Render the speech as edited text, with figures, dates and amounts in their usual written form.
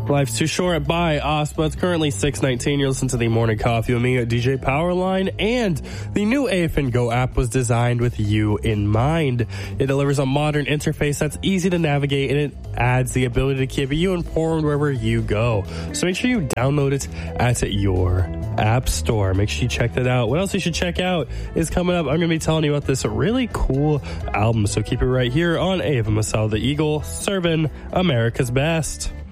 Life's Too Short by Ospa. It's currently 6:19. You're listening to the Morning Coffee with me at DJ Powerline, and the new AFN Go app was designed with you in mind. It delivers a modern interface that's easy to navigate, and it adds the ability to keep you informed wherever you go. So make sure you download it at your app store. Make sure you check that out. What else you should check out is coming up. I'm going to be telling you about this really cool album, so keep it right here on AFM Masal the Eagle, serving America's best.